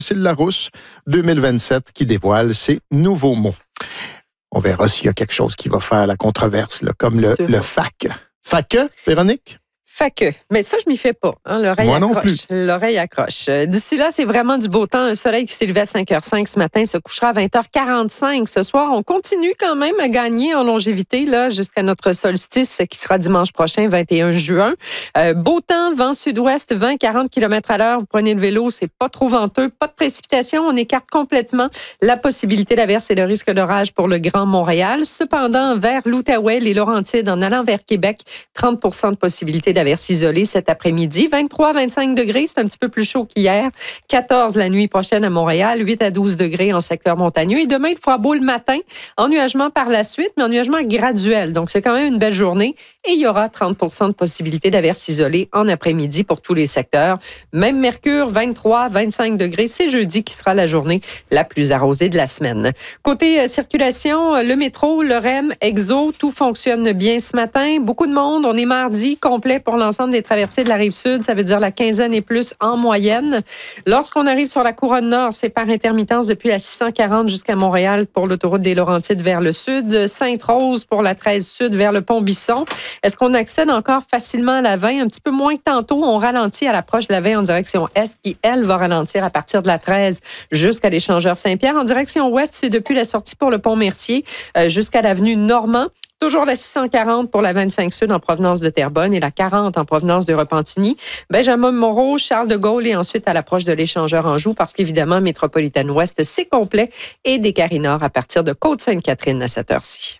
Cécile Larousse 2027 qui dévoile ses nouveaux mots. On verra s'il y a quelque chose qui va faire la controverse, là, comme le FAQ. FAQ, Véronique? FAQ. Mais ça, je m'y fais pas. Hein, l'oreille accroche. L'oreille accroche. D'ici là, c'est vraiment du beau temps. Un soleil qui s'est levé à 5h05 ce matin se couchera à 20h45 ce soir. On continue quand même à gagner en longévité là jusqu'à notre solstice qui sera dimanche prochain, 21 juin. Beau temps, vent sud-ouest, 20-40 km/h. Vous prenez le vélo, c'est pas trop venteux, pas de précipitation. On écarte complètement la possibilité d'averse et le risque d'orage pour le Grand Montréal. Cependant, vers l'Outaouais, les Laurentides, en allant vers Québec, 30 % de possibilité d'averse isolée cet après-midi. 23-25 degrés, c'est un petit peu plus chaud qu'hier. 14 la nuit prochaine à Montréal, 8 à 12 degrés en secteur montagneux. Et demain, il fera beau le matin, ennuagement par la suite, mais ennuagement graduel. Donc, c'est quand même une belle journée. Et il y aura 30 % de possibilité d'averse isolée en après-midi pour tous les secteurs. Même Mercure, 23-25 degrés. C'est jeudi qui sera la journée la plus arrosée de la semaine. Côté circulation, le métro, le REM, Exo, tout fonctionne bien ce matin. Beaucoup de monde. On est mardi complet pour l'ensemble des traversées de la Rive-Sud. Ça veut dire la quinzaine et plus en moyenne. Lorsqu'on arrive sur la Couronne Nord, c'est par intermittence depuis la 640 jusqu'à Montréal pour l'autoroute des Laurentides vers le sud. Sainte-Rose pour la 13 Sud vers le Pont-Bisson. Est-ce qu'on accède encore facilement à la 20? Un petit peu moins que tantôt. On ralentit à l'approche de la 20 en direction est qui, elle, va ralentir à partir de la 13 jusqu'à l'échangeur Saint-Pierre. En direction ouest, c'est depuis la sortie pour le Pont-Mercier jusqu'à l'avenue Normand. Toujours la 640 pour la 25 Sud en provenance de Terrebonne et la 40 en provenance de Repentigny. Benjamin Moreau, Charles de Gaulle et ensuite à l'approche de l'échangeur Anjou parce qu'évidemment, Métropolitaine Ouest, c'est complet et des Carré-Nord à partir de Côte-Sainte-Catherine à cette heure-ci.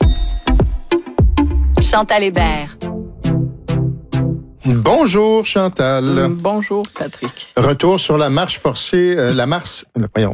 Chantal Hébert. Bonjour Chantal. Bonjour Patrick. Retour sur la marche forcée, la marche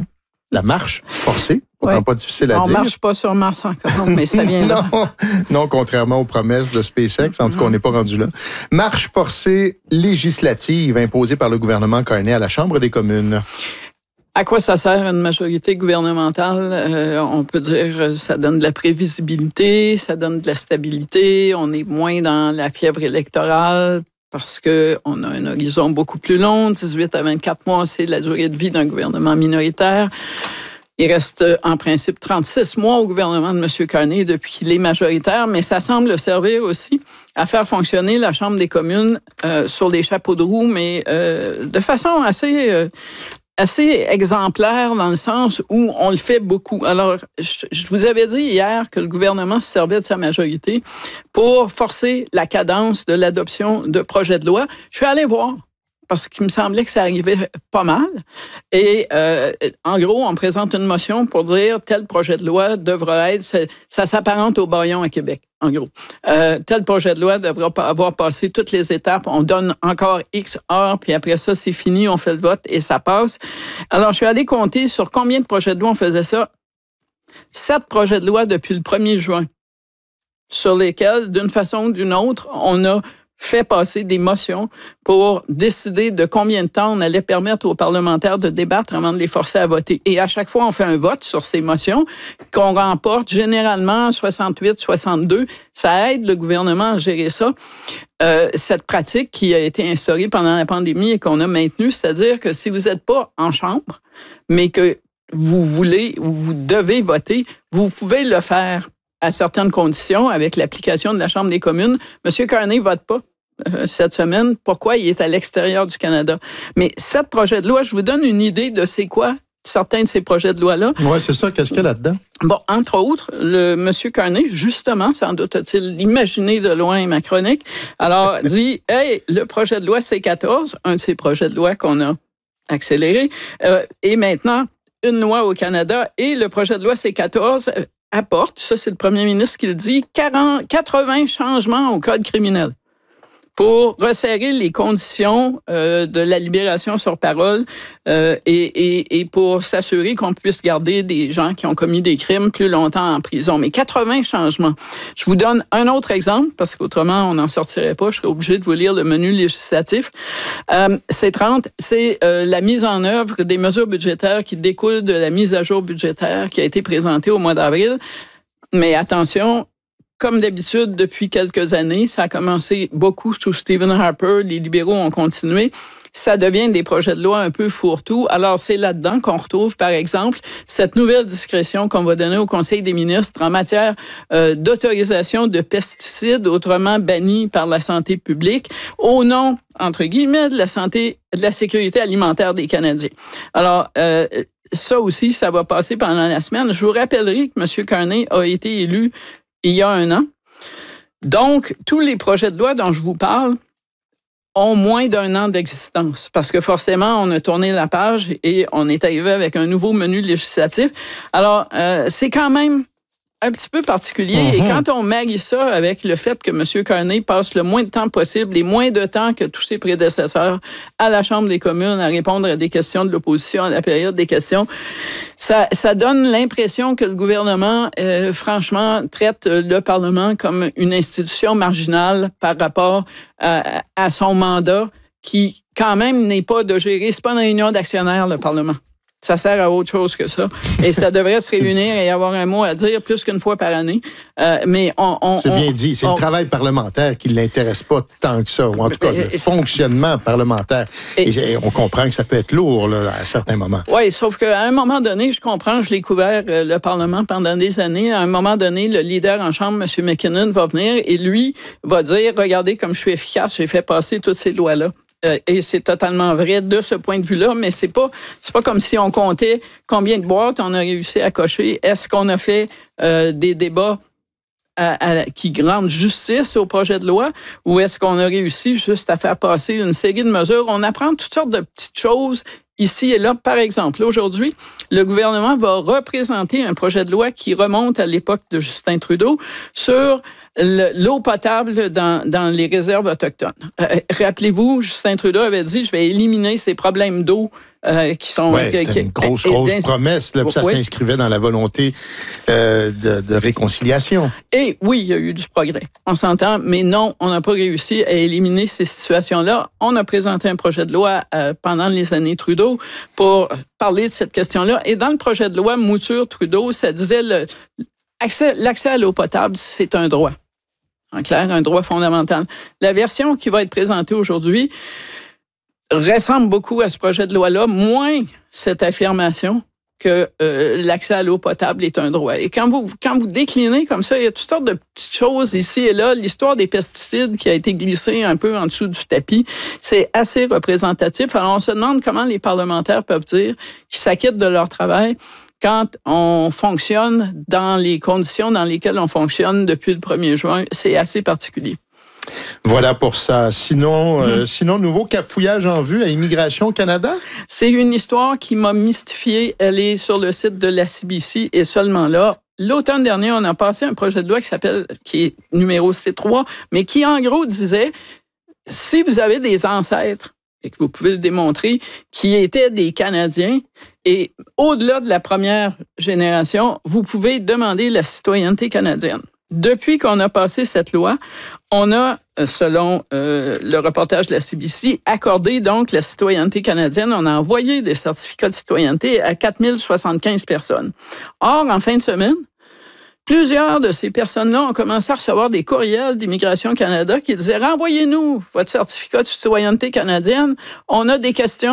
forcée. Pourtant pas difficile à dire. On marche pas sur Mars encore, mais ça vient là. Non, contrairement aux promesses de SpaceX, en tout cas, on n'est pas rendu là. Marche forcée législative imposée par le gouvernement Carney à la Chambre des communes. À quoi ça sert une majorité gouvernementale? On peut dire ça donne de la prévisibilité, ça donne de la stabilité, on est moins dans la fièvre électorale parce qu'on a un horizon beaucoup plus long, 18 à 24 mois, c'est la durée de vie d'un gouvernement minoritaire. Il reste en principe 36 mois au gouvernement de M. Carney depuis qu'il est majoritaire, mais ça semble servir aussi à faire fonctionner la Chambre des communes sur les chapeaux de roue, mais de façon assez exemplaire dans le sens où on le fait beaucoup. Alors, je vous avais dit hier que le gouvernement se servait de sa majorité pour forcer la cadence de l'adoption de projets de loi. Je suis allée voir parce qu'il me semblait que ça arrivait pas mal. Et en gros, on présente une motion pour dire tel projet de loi devra être... Ça s'apparente au bâillon à Québec, en gros. Tel projet de loi devra avoir passé toutes les étapes. On donne encore X heures, puis après ça, c'est fini, on fait le vote et ça passe. Alors, je suis allée compter sur combien de projets de loi on faisait ça. 7 projets de loi depuis le 1er juin, sur lesquels, d'une façon ou d'une autre, on a fait passer des motions pour décider de combien de temps on allait permettre aux parlementaires de débattre avant de les forcer à voter. Et à chaque fois, on fait un vote sur ces motions qu'on remporte généralement 68-62. Ça aide le gouvernement à gérer ça. Cette pratique qui a été instaurée pendant la pandémie et qu'on a maintenue, c'est-à-dire que si vous n'êtes pas en chambre, mais que vous voulez ou vous devez voter, vous pouvez le faire à certaines conditions avec l'application de la Chambre des communes. M. Carney ne vote pas cette semaine. Pourquoi? Il est à l'extérieur du Canada. Mais 7 projets de loi, je vous donne une idée de c'est quoi certains de ces projets de loi-là. Oui, c'est ça. Qu'est-ce qu'il y a là-dedans? Bon, entre autres, le M. Carney, justement, sans doute a-t-il imaginé de loin ma chronique, alors dit, hey, le projet de loi C-14, un de ces projets de loi qu'on a accéléré, et maintenant une loi au Canada, et le projet de loi C-14 apporte, ça c'est le premier ministre qui le dit, 80 changements au code criminel pour resserrer les conditions de la libération sur parole et pour s'assurer qu'on puisse garder des gens qui ont commis des crimes plus longtemps en prison. Mais 80 changements. Je vous donne un autre exemple, parce qu'autrement, on n'en sortirait pas. Je serais obligée de vous lire le menu législatif. C'est la mise en œuvre des mesures budgétaires qui découlent de la mise à jour budgétaire qui a été présentée au mois d'avril. Mais attention, comme d'habitude, depuis quelques années, ça a commencé beaucoup sous Stephen Harper. Les libéraux ont continué. ça devient des projets de loi un peu fourre-tout. Alors, c'est là-dedans qu'on retrouve, par exemple, cette nouvelle discrétion qu'on va donner au Conseil des ministres en matière d'autorisation de pesticides, autrement bannis par la santé publique, au nom, entre guillemets, de la santé, de la sécurité alimentaire des Canadiens. Alors, ça aussi, ça va passer pendant la semaine. Je vous rappellerai que M. Carney a été élu il y a 1 an. Donc, tous les projets de loi dont je vous parle ont moins d'1 an d'existence parce que forcément, on a tourné la page et on est arrivé avec un nouveau menu législatif. Alors, c'est quand même un petit peu particulier. Et quand on marie ça avec le fait que M. Carney passe le moins de temps possible et moins de temps que tous ses prédécesseurs à la Chambre des communes à répondre à des questions de l'opposition à la période des questions, ça donne l'impression que le gouvernement, franchement, traite le Parlement comme une institution marginale par rapport à son mandat qui, quand même, n'est pas de gérer. C'est pas une réunion d'actionnaires, le Parlement. Ça sert à autre chose que ça. Et ça devrait se réunir et avoir un mot à dire plus qu'une fois par année. Mais c'est bien dit. C'est le travail parlementaire qui ne l'intéresse pas tant que ça, ou en tout cas le fonctionnement parlementaire. Et on comprend que ça peut être lourd là, à certains moments. Oui, sauf qu'à un moment donné, je comprends, je l'ai couvert le Parlement pendant des années. À un moment donné, le leader en Chambre, M. McKinnon, va venir et lui va dire, regardez comme je suis efficace, j'ai fait passer toutes ces lois-là. Et c'est totalement vrai de ce point de vue-là, mais c'est pas comme si on comptait combien de boîtes on a réussi à cocher. Est-ce qu'on a fait des débats qui rendent justice au projet de loi ou est-ce qu'on a réussi juste à faire passer une série de mesures? On apprend toutes sortes de petites choses ici et là. Par exemple, aujourd'hui, le gouvernement va représenter un projet de loi qui remonte à l'époque de Justin Trudeau sur l'eau potable dans les réserves autochtones. Rappelez-vous, Justin Trudeau avait dit, je vais éliminer ces problèmes d'eau qui sont... Oui, c'était une grosse promesse. Là, puis ça s'inscrivait dans la volonté de réconciliation. Et oui, il y a eu du progrès. On s'entend, mais non, on n'a pas réussi à éliminer ces situations-là. On a présenté un projet de loi pendant les années Trudeau pour parler de cette question-là. Et dans le projet de loi Mouture Trudeau, ça disait l'accès à l'eau potable, c'est un droit. En clair, un droit fondamental. La version qui va être présentée aujourd'hui ressemble beaucoup à ce projet de loi-là, moins cette affirmation que l'accès à l'eau potable est un droit. Et quand vous déclinez comme ça, il y a toutes sortes de petites choses ici et là. L'histoire des pesticides qui a été glissée un peu en dessous du tapis, c'est assez représentatif. Alors, on se demande comment les parlementaires peuvent dire qu'ils s'acquittent de leur travail quand on fonctionne dans les conditions dans lesquelles on fonctionne depuis le 1er juin. C'est assez particulier. Voilà pour ça. Sinon, nouveau cafouillage en vue à Immigration Canada? C'est une histoire qui m'a mystifiée. Elle est sur le site de la CBC et seulement là. L'automne dernier, on a passé un projet de loi qui est numéro C3, mais qui en gros disait, si vous avez des ancêtres et que vous pouvez le démontrer, qui étaient des Canadiens, et au-delà de la première génération, vous pouvez demander la citoyenneté canadienne. Depuis qu'on a passé cette loi, on a, selon le reportage de la CBC, accordé donc la citoyenneté canadienne. On a envoyé des certificats de citoyenneté à 4075 personnes. Or, en fin de semaine, plusieurs de ces personnes-là ont commencé à recevoir des courriels d'Immigration Canada qui disaient « Renvoyez-nous votre certificat de citoyenneté canadienne, on a des questions. »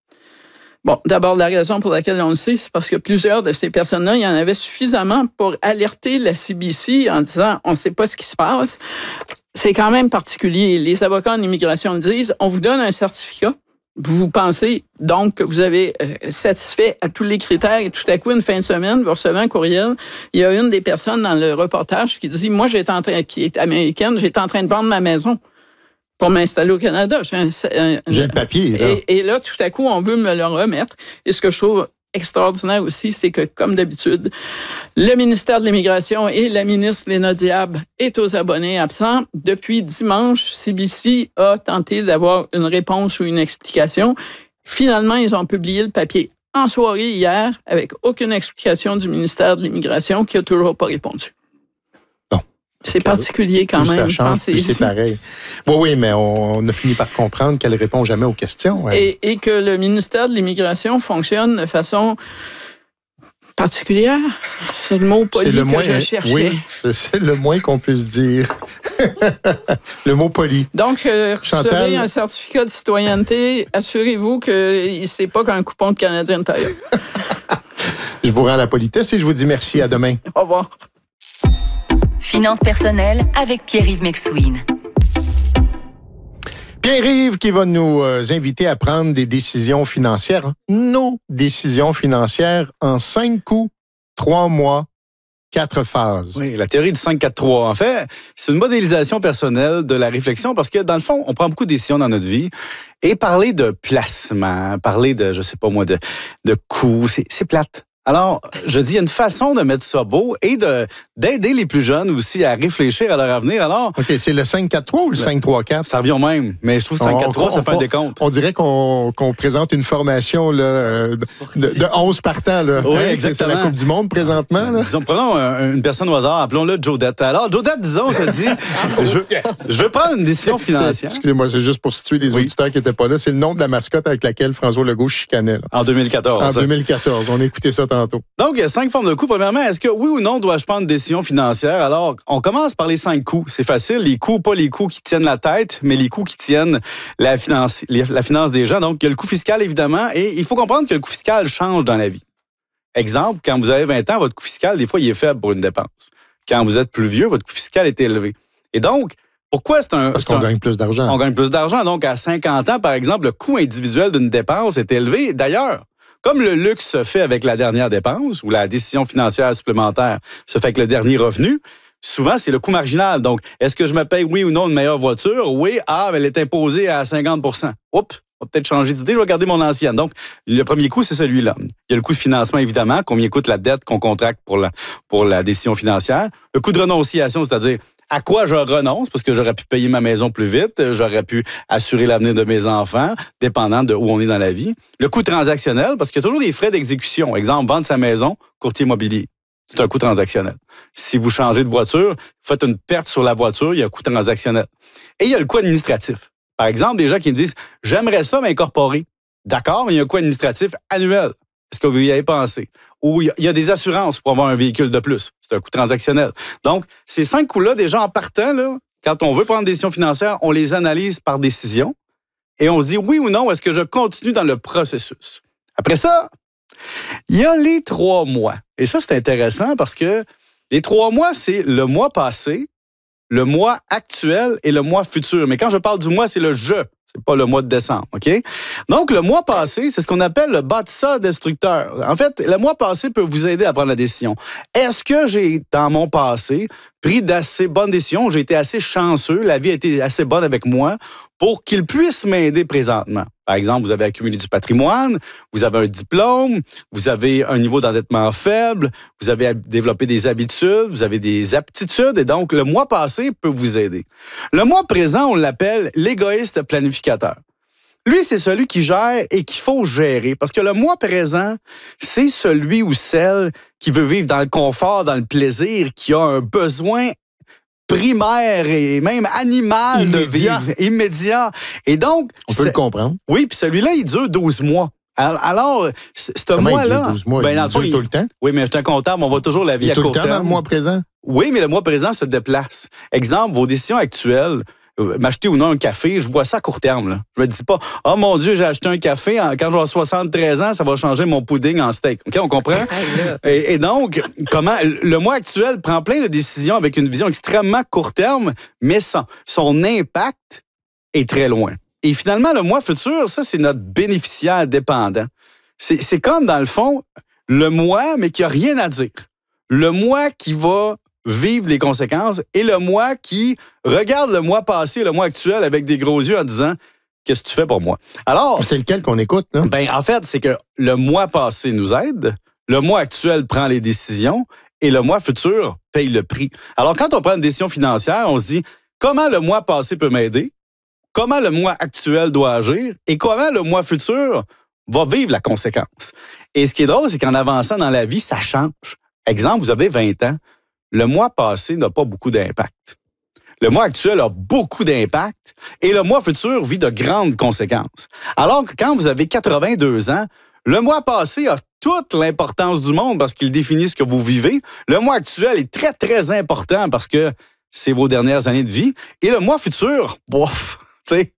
Bon, d'abord, la raison pour laquelle on le sait, c'est parce que plusieurs de ces personnes-là, il y en avait suffisamment pour alerter la CBC en disant « On ne sait pas ce qui se passe. » C'est quand même particulier. Les avocats en immigration le disent « On vous donne un certificat. » Vous pensez donc que vous avez satisfait à tous les critères et tout à coup, une fin de semaine, vous recevez un courriel. Il y a une des personnes dans le reportage qui dit « Moi, qui est américaine, j'étais en train de vendre ma maison pour m'installer au Canada. » J'ai le papier. Là. Et là, tout à coup, on veut me le remettre. Et ce que je trouve extraordinaire aussi, c'est que, comme d'habitude, le ministère de l'Immigration et la ministre Léna Diab est aux abonnés absents. Depuis dimanche, CBC a tenté d'avoir une réponse ou une explication. Finalement, ils ont publié le papier en soirée hier avec aucune explication du ministère de l'Immigration qui n'a toujours pas répondu. C'est particulier quand même. Ça change, c'est pareil. Oui, mais on a fini par comprendre qu'elle ne répond jamais aux questions. Et que le ministère de l'Immigration fonctionne de façon Particulière? C'est le mot poli que je cherchais. Oui, c'est le moins qu'on puisse dire. Le mot poli. Donc, recevez un certificat de citoyenneté. Assurez-vous que c'est pas qu'un coupon de Canadian Tire. Je vous rends la politesse et je vous dis merci. À demain. Au revoir. Finances personnelles avec Pierre-Yves McSween. Pierre-Yves qui va nous inviter à prendre des décisions financières, nos décisions financières en 5 coups, 3 mois, 4 phases. Oui, la théorie du 5-4-3. En fait, c'est une modélisation personnelle de la réflexion parce que, dans le fond, on prend beaucoup de décisions dans notre vie et parler de placement, parler de, je sais pas moi, de coûts, c'est plate. Alors, je dis, il y a une façon de mettre ça beau et d'aider les plus jeunes aussi à réfléchir à leur avenir. Alors, OK, c'est le 5-4-3 ou le 5-3-4? Ça revient au même, mais je trouve que 5-4-3, ça fait un décompte. On dirait qu'on présente une formation là, de 11 partants. Là. Oui, exactement. C'est la Coupe du Monde présentement. Là. Disons, prenons une personne au hasard, appelons-le Jodette. Alors, Jodette, disons, on se dit, je veux prendre une décision financière. Excusez-moi, c'est juste pour situer les auditeurs qui n'étaient pas là. C'est le nom de la mascotte avec laquelle François Legault chicanait. Là. En 2014. En 2014. On a écouté ça tantôt. Donc, il y a 5 formes de coûts. Premièrement, est-ce que oui ou non dois-je prendre une décision financière? Alors, on commence par les 5 coûts. C'est facile. Les coûts, pas les coûts qui tiennent la tête, mais les coûts qui tiennent la finance des gens. Donc, il y a le coût fiscal, évidemment, et il faut comprendre que le coût fiscal change dans la vie. Exemple, quand vous avez 20 ans, votre coût fiscal, des fois, il est faible pour une dépense. Quand vous êtes plus vieux, votre coût fiscal est élevé. Et donc, pourquoi c'est un... Parce qu'on gagne plus d'argent. On gagne plus d'argent. Donc, à 50 ans, par exemple, le coût individuel d'une dépense est élevé. D'ailleurs, comme le luxe se fait avec la dernière dépense ou la décision financière supplémentaire se fait avec le dernier revenu, souvent, c'est le coût marginal. Donc, est-ce que je me paye, oui ou non, une meilleure voiture? Oui, mais elle est imposée à 50 %. Oups, on va peut-être changer d'idée, je vais garder mon ancienne. Donc, le premier coût, c'est celui-là. Il y a le coût de financement, évidemment, combien coûte la dette qu'on contracte pour la décision financière. Le coût de renonciation, c'est-à-dire à quoi je renonce, parce que j'aurais pu payer ma maison plus vite, j'aurais pu assurer l'avenir de mes enfants, dépendant de où on est dans la vie. Le coût transactionnel, parce qu'il y a toujours des frais d'exécution. Exemple, vendre sa maison, courtier immobilier. C'est un coût transactionnel. Si vous changez de voiture, vous faites une perte sur la voiture, il y a un coût transactionnel. Et il y a le coût administratif. Par exemple, des gens qui me disent « J'aimerais ça m'incorporer ». D'accord, mais il y a un coût administratif annuel. Est-ce que vous y avez pensé? Ou il y a des assurances pour avoir un véhicule de plus. C'est un coût transactionnel. Donc, ces 5 coûts-là, déjà en partant, là, quand on veut prendre des décisions financières, on les analyse par décision et on se dit oui ou non, est-ce que je continue dans le processus? Après ça, il y a les 3 mois. Et ça, c'est intéressant parce que les 3 mois, c'est le mois passé, le mois actuel et le mois futur. Mais quand je parle du mois, c'est le « je ». C'est pas le mois de décembre, OK? Donc, le mois passé, c'est ce qu'on appelle le bâtisseur destructeur. En fait, le mois passé peut vous aider à prendre la décision. Est-ce que j'ai, dans mon passé, pris d'assez bonnes décisions? J'ai été assez chanceux, la vie a été assez bonne avec moi pour qu'il puisse m'aider présentement. Par exemple, vous avez accumulé du patrimoine, vous avez un diplôme, vous avez un niveau d'endettement faible, vous avez développé des habitudes, vous avez des aptitudes, et donc le mois passé peut vous aider. Le mois présent, on l'appelle l'égoïste planificateur. Lui, c'est celui qui gère et qu'il faut gérer, parce que le mois présent, c'est celui ou celle qui veut vivre dans le confort, dans le plaisir, qui a un besoin primaire et même animal de vivre, immédiat. Et donc... On peut le comprendre. Oui, puis celui-là, il dure 12 mois. Alors, ce mois-là... 12 mois? Il dure tout le temps? Oui, mais je suis un comptable, on voit toujours la vie à court terme. Tout le temps dans le mois présent? Oui, mais le mois présent se déplace. Exemple, vos décisions actuelles, m'acheter ou non un café, je vois ça à court terme. Là. Je me dis pas, « Oh mon Dieu, j'ai acheté un café, quand j'aurai 73 ans, ça va changer mon pudding en steak. » OK, on comprend? Et donc, comment le mois actuel prend plein de décisions avec une vision extrêmement court terme, mais son impact est très loin. Et finalement, le mois futur, ça, c'est notre bénéficiaire dépendant. C'est comme, dans le fond, le mois, mais qui n'a rien à dire. Le mois qui va vivre les conséquences et le mois qui regarde le mois passé, le mois actuel avec des gros yeux en disant « Qu'est-ce que tu fais pour moi? » Alors, c'est lequel qu'on écoute, là? En fait, c'est que le mois passé nous aide, le mois actuel prend les décisions et le mois futur paye le prix. Alors, quand on prend une décision financière, on se dit « Comment le mois passé peut m'aider? Comment le mois actuel doit agir? Et comment le mois futur va vivre la conséquence? » Et ce qui est drôle, c'est qu'en avançant dans la vie, ça change. Exemple, vous avez 20 ans, le mois passé n'a pas beaucoup d'impact. Le mois actuel a beaucoup d'impact et le mois futur vit de grandes conséquences. Alors que quand vous avez 82 ans, le mois passé a toute l'importance du monde parce qu'il définit ce que vous vivez. Le mois actuel est très, très important parce que c'est vos dernières années de vie. Et le mois futur, bof, tu sais,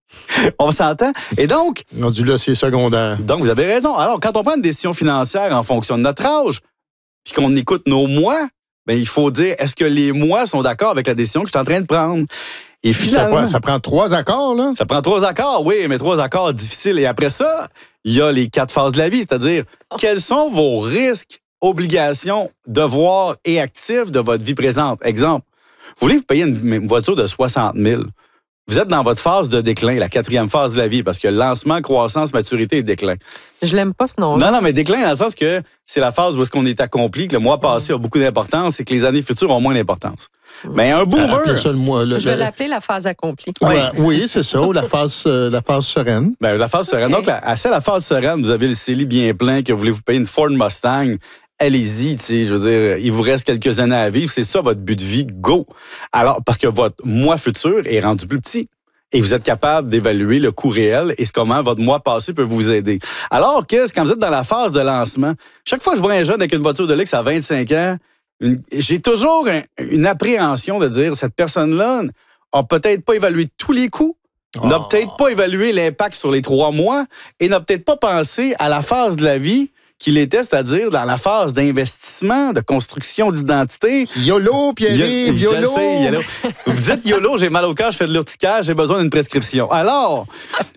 on s'entend. Et donc... Du là, c'est secondaire. Donc, vous avez raison. Alors, quand on prend une décision financière en fonction de notre âge, puis qu'on écoute nos mois, bien, il faut dire, est-ce que les mois sont d'accord avec la décision que je suis en train de prendre? Et finalement... Ça prend 3 accords, là? Ça prend 3 accords, oui, mais 3 accords difficiles. Et après ça, il y a les 4 phases de la vie, c'est-à-dire, quels sont vos risques, obligations, devoirs et actifs de votre vie présente? Exemple, vous voulez vous payer une voiture de 60 000. Vous êtes dans votre phase de déclin, la 4e phase de la vie, parce que lancement, croissance, maturité et déclin. Je l'aime pas ce nom-là. Non, mais déclin dans le sens que c'est la phase où est-ce qu'on est accompli, que le mois passé a beaucoup d'importance et que les années futures ont moins d'importance. Mais un boomer... Je vais l'appeler la phase accomplie. Oui, c'est ça, ou la phase sereine. Ben, la phase sereine. Donc, c'est la phase sereine, vous avez le CELI bien plein, que vous voulez vous payer une Ford Mustang, allez-y, tu sais, je veux dire, il vous reste quelques années à vivre, c'est ça votre but de vie, go! Alors, parce que votre mois futur est rendu plus petit. Et vous êtes capable d'évaluer le coût réel et comment votre mois passé peut vous aider. Alors que quand vous êtes dans la phase de lancement, chaque fois que je vois un jeune avec une voiture de luxe à 25 ans, j'ai toujours une appréhension de dire, cette personne-là n'a peut-être pas évalué tous les coûts, n'a peut-être pas évalué l'impact sur les 3 mois et n'a peut-être pas pensé à la phase de la vie qu'il était, c'est-à-dire dans la phase d'investissement, de construction d'identité. YOLO, Pierre-Yves, YOLO! Je sais, YOLO. Vous dites YOLO, j'ai mal au cœur, je fais de l'urticaire, j'ai besoin d'une prescription. Alors,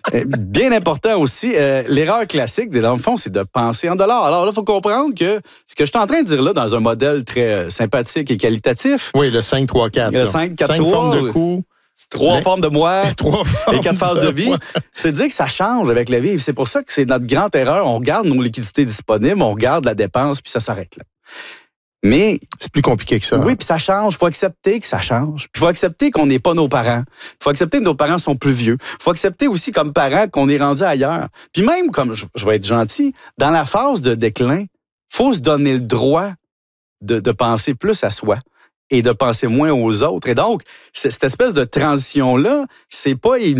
bien important aussi, l'erreur classique des enfants, c'est de penser en dollars. Alors là, il faut comprendre que ce que je suis en train de dire là, dans un modèle très sympathique et qualitatif... Oui, le 5-3-4. Le 5-4-3. 5 formes de coûts. 3 formes de mois, 3 et 4 phases de vie. C'est de dire que ça change avec la vie. C'est pour ça que c'est notre grande erreur. On regarde nos liquidités disponibles, on regarde la dépense, puis ça s'arrête là. Mais... c'est plus compliqué que ça. Oui, puis ça change. Il faut accepter que ça change. Puis il faut accepter qu'on n'est pas nos parents. Il faut accepter que nos parents sont plus vieux. Il faut accepter aussi, comme parents, qu'on est rendu ailleurs. Puis même, comme je vais être gentil, dans la phase de déclin, il faut se donner le droit de penser plus à soi et de penser moins aux autres. Et donc, cette espèce de transition-là, ça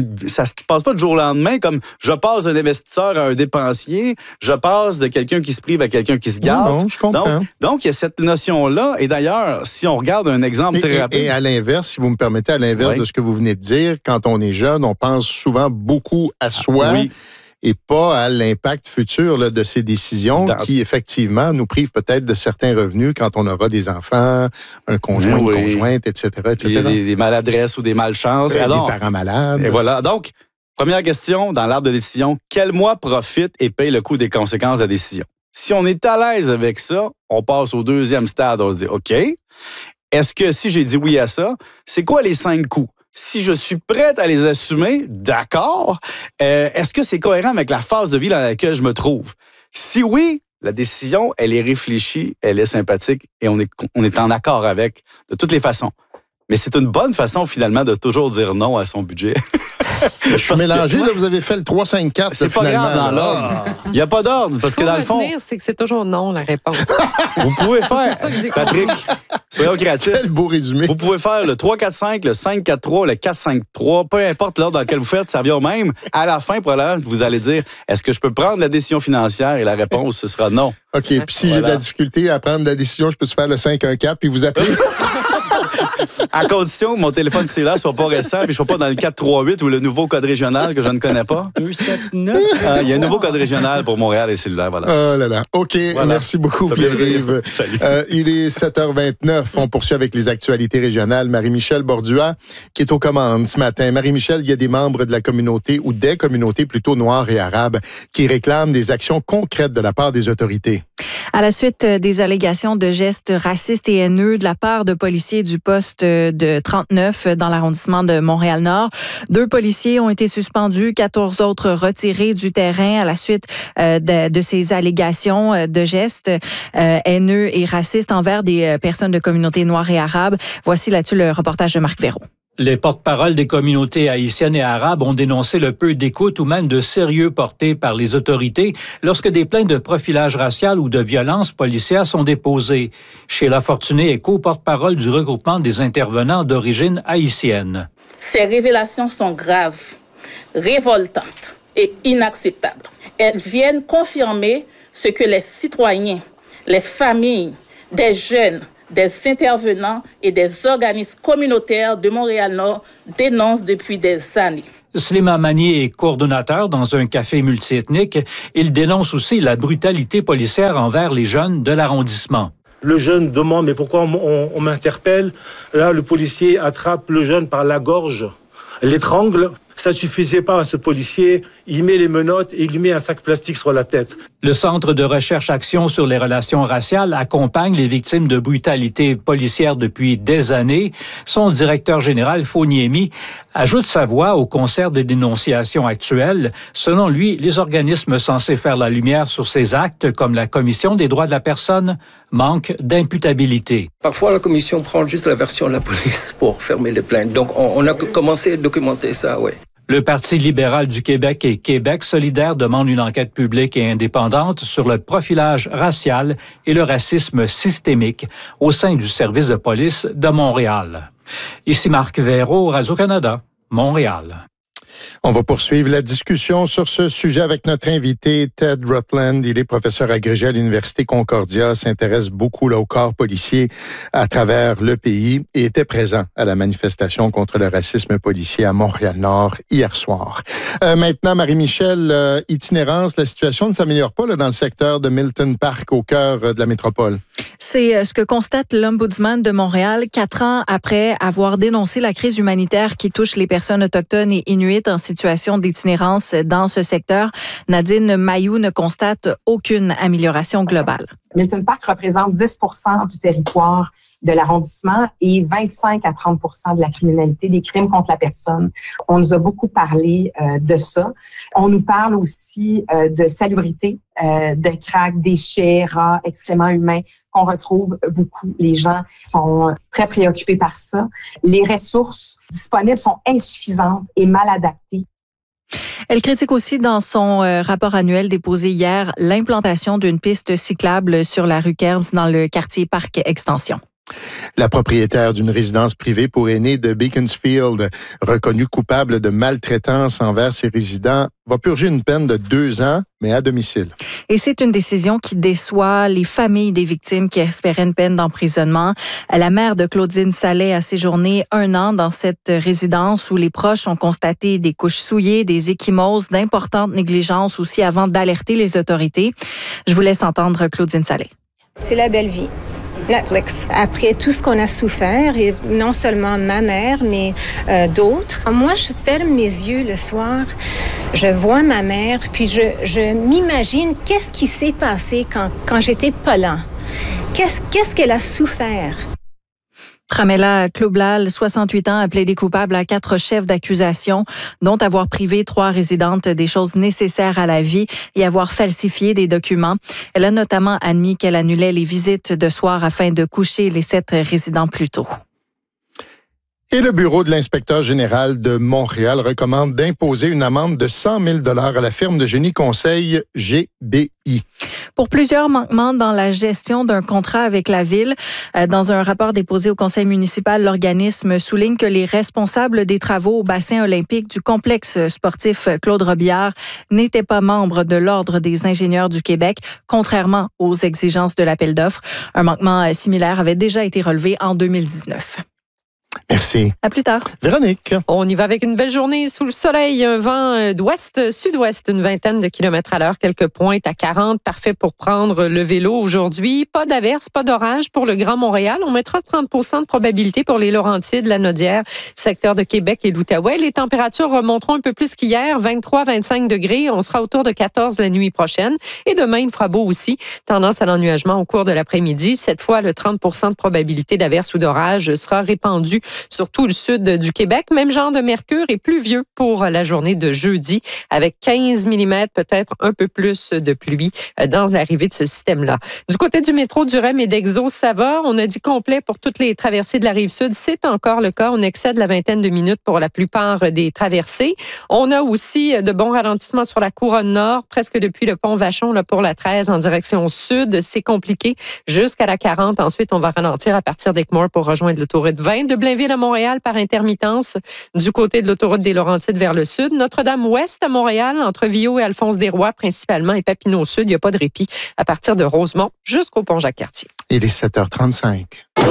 se passe pas du jour au lendemain comme je passe d'un investisseur à un dépensier, je passe de quelqu'un qui se prive à quelqu'un qui se garde. Non, je comprends. Donc, il y a cette notion-là. Et d'ailleurs, si on regarde un exemple très rapide... Et à l'inverse, si vous me permettez, à l'inverse de ce que vous venez de dire, quand on est jeune, on pense souvent beaucoup à soi. Oui. Et pas à l'impact futur là, de ces décisions qui, effectivement, nous privent peut-être de certains revenus quand on aura des enfants, un conjoint, une conjointe, etc. Il y a des maladresses ou des malchances. Des parents malades. Et voilà. Donc, première question dans l'arbre de décision, quel mois profite et paye le coût des conséquences de la décision? Si on est à l'aise avec ça, on passe au 2e stade. On se dit, OK, est-ce que si j'ai dit oui à ça, c'est quoi les 5 coûts? Si je suis prête à les assumer, d'accord. Est-ce que c'est cohérent avec la phase de vie dans laquelle je me trouve? Si oui, la décision, elle est réfléchie, elle est sympathique et on est en accord avec de toutes les façons. Mais c'est une bonne façon, finalement, de toujours dire non à son budget. Je suis mélangé, là, vous avez fait le 3-5-4. C'est pas grave dans l'ordre. Il n'y a pas d'ordre, parce que dans le fond... c'est que c'est toujours non, la réponse. Vous pouvez faire, Patrick, soyons créatifs. Quel beau résumé. Vous pouvez faire le 3-4-5, le 5-4-3, le 4-5-3, peu importe l'ordre dans lequel vous faites, ça revient au même. À la fin, probablement, vous allez dire, est-ce que je peux prendre la décision financière? Et la réponse, ce sera non. OK, puis si j'ai de la difficulté à prendre la décision, je peux se faire le 5-1-4 puis vous appeler? À condition que mon téléphone cellulaire soit pas récent puis je sois pas dans le 438 ou le nouveau code régional que je ne connais pas. 279. Il y a un nouveau code régional pour Montréal et cellulaire, voilà. Oh là là. OK, voilà. Merci beaucoup, Pierre-Yves. Il est 7h29. On poursuit avec les actualités régionales. Marie-Michel Bordua, qui est aux commandes ce matin. Marie-Michel, il y a des membres de la communauté, ou des communautés plutôt noires et arabes, qui réclament des actions concrètes de la part des autorités. À la suite des allégations de gestes racistes et haineux de la part de policiers du poste de 39 dans l'arrondissement de Montréal-Nord, 2 policiers ont été suspendus, 14 autres retirés du terrain à la suite de ces allégations de gestes haineux et racistes envers des personnes de communautés noires et arabes. Voici là-dessus le reportage de Marc Véraud. Les porte-paroles des communautés haïtiennes et arabes ont dénoncé le peu d'écoute ou même de sérieux porté par les autorités lorsque des plaintes de profilage racial ou de violence policière sont déposées. Sheila Fortuné est co-porte-parole du regroupement des intervenants d'origine haïtienne. Ces révélations sont graves, révoltantes et inacceptables. Elles viennent confirmer ce que les citoyens, les familles, des jeunes, des intervenants et des organismes communautaires de Montréal-Nord dénoncent depuis des années. Slima Mani est coordonnateur dans un café multiethnique. Il dénonce aussi la brutalité policière envers les jeunes de l'arrondissement. Le jeune demande « mais pourquoi on m'interpelle ?» Là, le policier attrape le jeune par la gorge, l'étrangle. Ça ne suffisait pas à ce policier. Il met les menottes et il lui met un sac plastique sur la tête. Le Centre de recherche-action sur les relations raciales accompagne les victimes de brutalité policière depuis des années. Son directeur général, Foniemi, ajoute sa voix au concert de dénonciation actuel. Selon lui, les organismes censés faire la lumière sur ces actes, comme la Commission des droits de la personne, manquent d'imputabilité. Parfois, la Commission prend juste la version de la police pour fermer les plaintes. Donc, on a commencé à documenter ça, oui. Le Parti libéral du Québec et Québec solidaire demandent une enquête publique et indépendante sur le profilage racial et le racisme systémique au sein du service de police de Montréal. Ici Marc Véraud, Radio-Canada, Montréal. On va poursuivre la discussion sur ce sujet avec notre invité Ted Rutland. Il est professeur agrégé à l'Université Concordia, s'intéresse beaucoup au corps policier à travers le pays et était présent à la manifestation contre le racisme policier à Montréal-Nord hier soir. Maintenant, Marie-Michel, itinérance, la situation ne s'améliore pas dans le secteur de Milton Park au cœur de la métropole. C'est ce que constate l'Ombudsman de Montréal 4 ans après avoir dénoncé la crise humanitaire qui touche les personnes autochtones et inuites en situation d'itinérance dans ce secteur. Nadine Mayou ne constate aucune amélioration globale. Milton Park représente 10% du territoire de l'arrondissement et 25 à 30% de la criminalité, des crimes contre la personne. On nous a beaucoup parlé de ça. On nous parle aussi de salubrité, de crack, déchets, rats, excréments humains qu'on retrouve beaucoup. Les gens sont très préoccupés par ça. Les ressources disponibles sont insuffisantes et mal adaptées. Elle critique aussi dans son rapport annuel déposé hier l'implantation d'une piste cyclable sur la rue Kerms dans le quartier Parc Extension. La propriétaire d'une résidence privée pour aînés de Beaconsfield, reconnue coupable de maltraitance envers ses résidents, va purger une peine de 2 ans, mais à domicile. Et c'est une décision qui déçoit les familles des victimes qui espéraient une peine d'emprisonnement. La mère de Claudine Sallet a séjourné 1 an dans cette résidence où les proches ont constaté des couches souillées, des ecchymoses, d'importantes négligences aussi avant d'alerter les autorités. Je vous laisse entendre Claudine Sallet. C'est la belle vie. Netflix. Après tout ce qu'on a souffert, et non seulement ma mère, mais d'autres, moi, je ferme mes yeux le soir, je vois ma mère, puis je m'imagine qu'est-ce qui s'est passé quand j'étais pas là. Qu'est-ce qu'elle a souffert? Pramila Cloublal, 68 ans, a plaidé coupable à 4 chefs d'accusation, dont avoir privé 3 résidentes des choses nécessaires à la vie et avoir falsifié des documents. Elle a notamment admis qu'elle annulait les visites de soir afin de coucher les 7 résidents plus tôt. Et le bureau de l'inspecteur général de Montréal recommande d'imposer une amende de 100 000 $ à la firme de génie conseil GBI. Pour plusieurs manquements dans la gestion d'un contrat avec la Ville, dans un rapport déposé au conseil municipal, l'organisme souligne que les responsables des travaux au bassin olympique du complexe sportif Claude Robillard n'étaient pas membres de l'Ordre des ingénieurs du Québec, contrairement aux exigences de l'appel d'offres. Un manquement similaire avait déjà été relevé en 2019. Merci. À plus tard. Véronique. On y va avec une belle journée sous le soleil, un vent d'ouest-sud-ouest, une vingtaine de kilomètres à l'heure, quelques pointes à 40, parfait pour prendre le vélo aujourd'hui. Pas d'averse, pas d'orage pour le Grand Montréal. On mettra 30% de probabilité pour les Laurentides, la Naudière, secteur de Québec et l'Outaouais. Les températures remonteront un peu plus qu'hier, 23-25 degrés. On sera autour de 14 la nuit prochaine. Et demain, il fera beau aussi. Tendance à l'ennuagement au cours de l'après-midi. Cette fois, le 30% de probabilité d'averse ou d'orage sera répandu sur tout le sud du Québec. Même genre de mercure et pluvieux pour la journée de jeudi, avec 15 mm, peut-être un peu plus de pluie dans l'arrivée de ce système-là. Du côté du métro du REM et d'Exo, ça va. On a dit complet pour toutes les traversées de la Rive-Sud. C'est encore le cas. On excède la vingtaine de minutes pour la plupart des traversées. On a aussi de bons ralentissements sur la couronne nord, presque depuis le pont Vachon là, pour la 13 en direction sud. C'est compliqué jusqu'à la 40. Ensuite, on va ralentir à partir d'Équimalt pour rejoindre l'autoroute 20 de Blainville. Blainville à Montréal par intermittence du côté de l'autoroute des Laurentides vers le sud. Notre-Dame-Ouest à Montréal, entre Viau et Alphonse-des-Rois principalement, et Papineau Sud, il n'y a pas de répit à partir de Rosemont jusqu'au pont Jacques-Cartier. Il est 7h35.